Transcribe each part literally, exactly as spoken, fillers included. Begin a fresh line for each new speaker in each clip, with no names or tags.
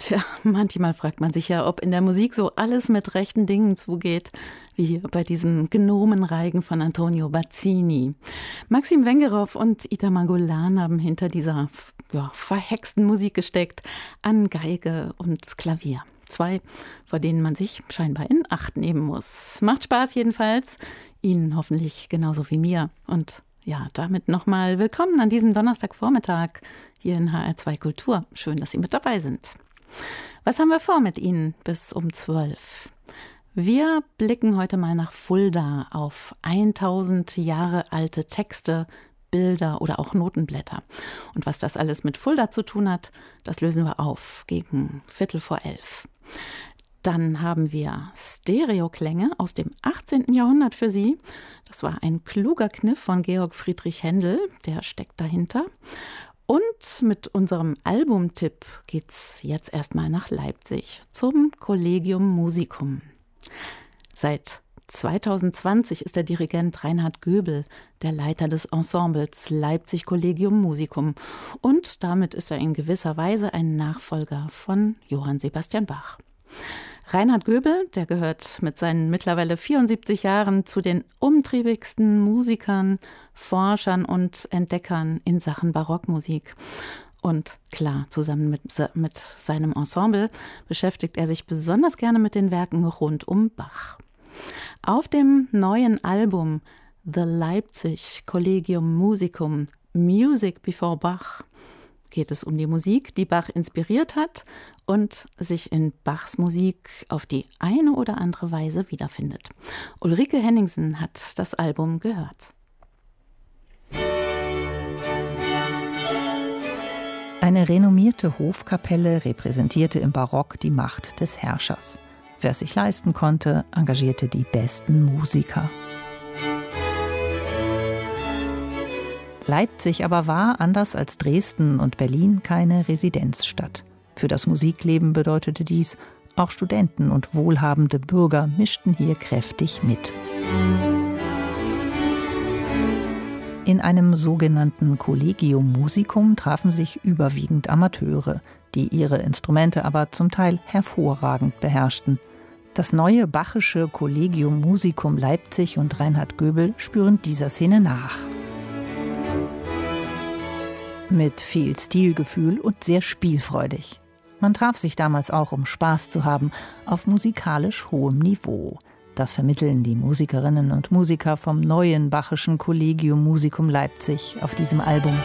Tja, manchmal fragt man sich ja, ob in der Musik so alles mit rechten Dingen zugeht, wie hier bei diesem Gnomenreigen von Antonio Bazzini. Maxim Wengerow und Itamar Golan haben hinter dieser ja, verhexten Musik gesteckt, an Geige und Klavier. Zwei, vor denen man sich scheinbar in Acht nehmen muss. Macht Spaß jedenfalls, Ihnen hoffentlich genauso wie mir. Und ja, damit nochmal willkommen an diesem Donnerstagvormittag hier in H R zwei Kultur. Schön, dass Sie mit dabei sind. Was haben wir vor mit Ihnen bis um zwölf? Wir blicken heute mal nach Fulda auf tausend Jahre alte Texte, Bilder oder auch Notenblätter. Und was das alles mit Fulda zu tun hat, das lösen wir auf gegen Viertel vor elf. Dann haben wir Stereoklänge aus dem achtzehnten Jahrhundert für Sie. Das war ein kluger Kniff von Georg Friedrich Händel, der steckt dahinter. Und mit unserem Albumtipp geht's jetzt erstmal nach Leipzig zum Collegium Musicum. Seit zweitausendzwanzig ist der Dirigent Reinhard Göbel der Leiter des Ensembles Leipzig Collegium Musicum und damit ist er in gewisser Weise ein Nachfolger von Johann Sebastian Bach. Reinhard Göbel, der gehört mit seinen mittlerweile vierundsiebzig Jahren zu den umtriebigsten Musikern, Forschern und Entdeckern in Sachen Barockmusik. Und klar, zusammen mit, mit seinem Ensemble beschäftigt er sich besonders gerne mit den Werken rund um Bach. Auf dem neuen Album The Leipzig Collegium Musicum Music Before Bach geht es um die Musik, die Bach inspiriert hat und sich in Bachs Musik auf die eine oder andere Weise wiederfindet. Ulrike Henningsen hat das Album gehört.
Eine renommierte Hofkapelle repräsentierte im Barock die Macht des Herrschers. Wer es sich leisten konnte, engagierte die besten Musiker. Leipzig aber war, anders als Dresden und Berlin, keine Residenzstadt. Für das Musikleben bedeutete dies, auch Studenten und wohlhabende Bürger mischten hier kräftig mit. In einem sogenannten Collegium Musicum trafen sich überwiegend Amateure, die ihre Instrumente aber zum Teil hervorragend beherrschten. Das neue bachische Collegium Musicum Leipzig und Reinhard Göbel spüren dieser Szene nach. Mit viel Stilgefühl und sehr spielfreudig. Man traf sich damals auch, um Spaß zu haben, auf musikalisch hohem Niveau. Das vermitteln die Musikerinnen und Musiker vom neuen bachischen Collegium Musicum Leipzig auf diesem Album.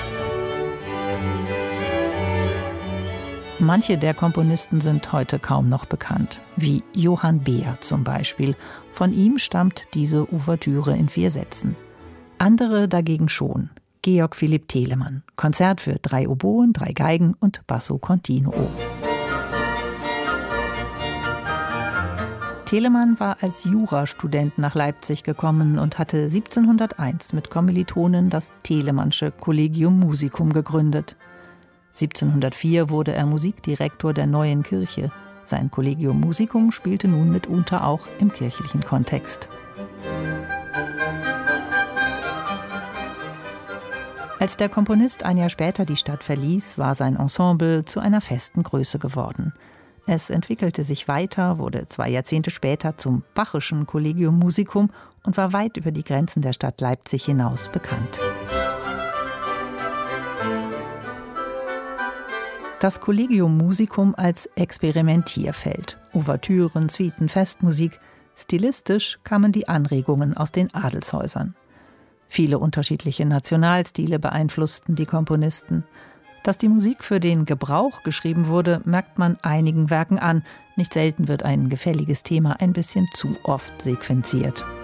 Manche der Komponisten sind heute kaum noch bekannt, wie Johann Beer zum Beispiel. Von ihm stammt diese Ouvertüre in vier Sätzen. Andere dagegen schon. Georg Philipp Telemann, Konzert für drei Oboen, drei Geigen und Basso Continuo. Telemann war als Jurastudent nach Leipzig gekommen und hatte siebzehnhunderteins mit Kommilitonen das Telemannsche Collegium Musicum gegründet. siebzehnhundertvier wurde er Musikdirektor der neuen Kirche. Sein Collegium Musicum spielte nun mitunter auch im kirchlichen Kontext. Als der Komponist ein Jahr später die Stadt verließ, war sein Ensemble zu einer festen Größe geworden. Es entwickelte sich weiter, wurde zwei Jahrzehnte später zum bachischen Collegium Musicum und war weit über die Grenzen der Stadt Leipzig hinaus bekannt. Das Collegium Musicum als Experimentierfeld. Ouvertüren, Suiten, Festmusik. Stilistisch kamen die Anregungen aus den Adelshäusern. Viele unterschiedliche Nationalstile beeinflussten die Komponisten. Dass die Musik für den Gebrauch geschrieben wurde, merkt man einigen Werken an. Nicht selten wird ein gefälliges Thema ein bisschen zu oft sequenziert.